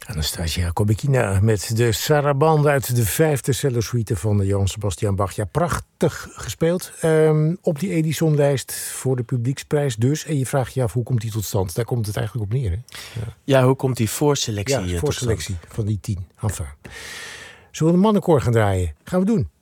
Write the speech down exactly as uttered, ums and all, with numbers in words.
Anastasia Kobekina met de sarabande uit de vijfde cellosuite van de Johann Sebastian Bach. Ja, prachtig gespeeld. Um, op die Edison-lijst voor de publieksprijs dus. En je vraagt je af, hoe komt die tot stand? Daar komt het eigenlijk op neer, hè? Ja, ja hoe komt die voorselectie ja, tot voorselectie stand? van die tien. Enfin. Zullen we een mannenkoor gaan draaien? Gaan we doen.